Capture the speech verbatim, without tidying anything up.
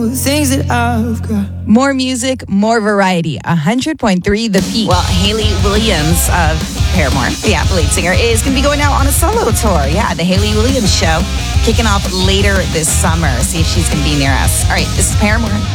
Things that I've got. More music, more variety. one hundred point three The Peak. Well, Hayley Williams of Paramore, yeah, the lead singer, is going to be going out on a solo tour. Yeah, the Hayley Williams Show, kicking off later this summer. See if she's going to be near us. All right, this is Paramore.